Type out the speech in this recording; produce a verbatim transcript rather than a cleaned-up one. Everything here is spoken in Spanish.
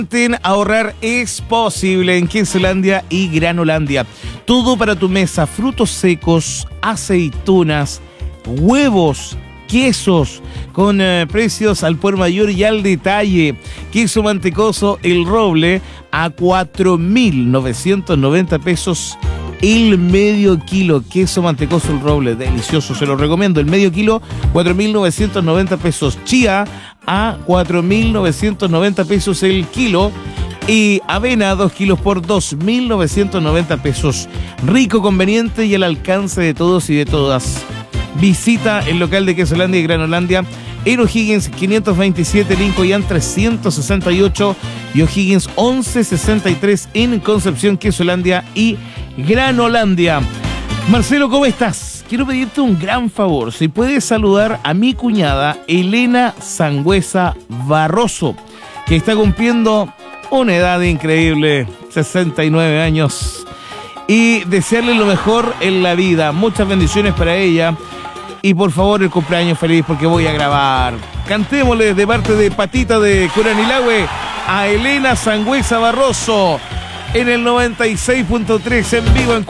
Ahorrar es posible en Quesolandia y Granolandia. Todo para tu mesa, frutos secos, aceitunas, huevos, quesos, con eh, precios al por mayor y al detalle. Queso mantecoso El Roble a cuatro mil novecientos noventa pesos el medio kilo. Queso mantecoso El Roble, delicioso, se lo recomiendo. El medio kilo, cuatro mil novecientos noventa pesos. Chía a cuatro mil novecientos noventa pesos el kilo. Y avena, dos kilos por dos mil novecientos noventa pesos. Rico, conveniente y al alcance de todos y de todas. Visita el local de Quesolandia y Granolandia en O'Higgins quinientos veintisiete, Lincoln trescientos sesenta y ocho y O'Higgins once sesenta y tres en Concepción, Quesolandia y Granolandia. Marcelo, ¿cómo estás? Quiero pedirte un gran favor. Si puedes saludar a mi cuñada Elena Sangüesa Barroso, que está cumpliendo una edad increíble, sesenta y nueve años, y desearle lo mejor en la vida. Muchas bendiciones para ella. Y por favor, el cumpleaños feliz, porque voy a grabar. Cantémosle de parte de Patita de Curanilahue a Elena Sangüesa Barroso en el noventa y seis punto tres en vivo en